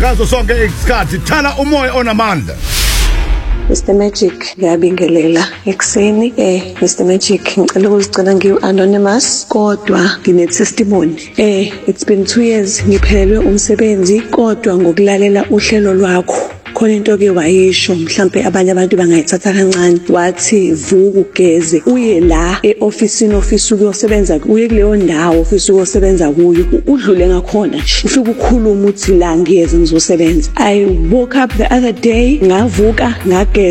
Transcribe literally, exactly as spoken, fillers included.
ngazo sonke isikhathi. Thala umoya onamandla. Mister Magic, ngiyabingelela ekuseni. Eh, Mister Magic, ngicela ukuzigcina ngiwu-anonymous, kodwa ngine-testimony. Eh, it's been two years ngiphelelwe umsebenzi, kodwa ngokulalela uhlelo lwakho. Khona into ke wayisho mhlambe abanye abantu bangayithatha kancane, wathi vuka ugeze uye la e-officeini office ukuyosebenza, uye kuleyo ndawo office ukuyosebenza kuyo, udlule ngakhona nje ufike ukhuluma uthi la ngiyeze ngizosebenza. I woke up the other day, ngavuka ngageza